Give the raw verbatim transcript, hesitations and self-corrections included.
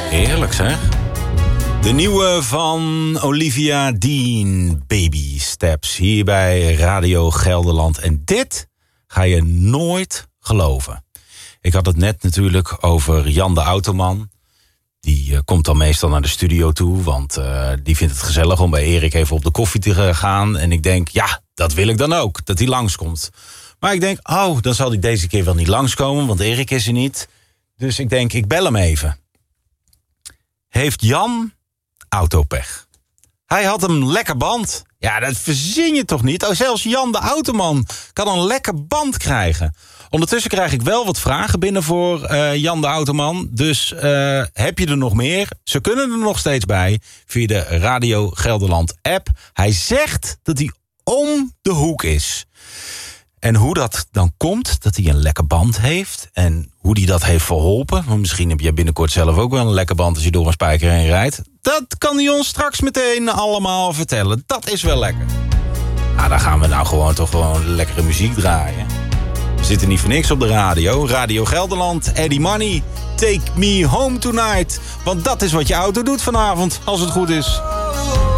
Heerlijk zeg. De nieuwe van Olivia Dean, Baby Steps, hier bij Radio Gelderland. En dit ga je nooit geloven. Ik had het net natuurlijk over Jan de Automan. Die uh, komt dan meestal naar de studio toe, want uh, die vindt het gezellig om bij Erik even op de koffie te gaan. En ik denk, ja, dat wil ik dan ook, dat hij langskomt. Maar ik denk, oh, dan zal hij deze keer wel niet langskomen, want Erik is er niet. Dus ik denk, ik bel hem even. Heeft Jan autopech? Hij had een lekker band. Ja, dat verzin je toch niet? Oh, zelfs Jan de Automan kan een lekker band krijgen. Ondertussen krijg ik wel wat vragen binnen voor uh, Jan de Automan. Dus uh, heb je er nog meer? Ze kunnen er nog steeds bij via de Radio Gelderland app. Hij zegt dat hij om de hoek is. En hoe dat dan komt, dat hij een lekker band heeft. En hoe hij dat heeft verholpen. Want misschien heb je binnenkort zelf ook wel een lekker band als je door een spijker heen rijdt. Dat kan hij ons straks meteen allemaal vertellen. Dat is wel lekker. Nou, dan gaan we nou gewoon toch gewoon lekkere muziek draaien. We zitten niet voor niks op de radio. Radio Gelderland, Eddie Money, Take Me Home Tonight. Want dat is wat je auto doet vanavond, als het goed is.